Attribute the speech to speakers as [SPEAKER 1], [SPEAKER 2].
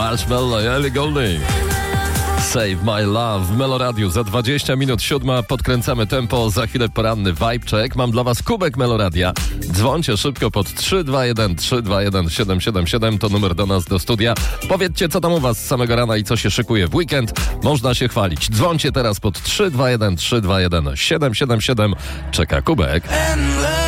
[SPEAKER 1] Marshmallow, Ellie Goulding. Save My Love w Meloradiu. Za 20 minut 7 podkręcamy tempo, za chwilę poranny vibe check. Mam dla was kubek Meloradia. Dzwońcie szybko pod 321 777, to numer do nas do studia. Powiedzcie, co tam u was z samego rana i co się szykuje w weekend. Można się chwalić. Dzwońcie teraz pod 321 777. Czeka kubek.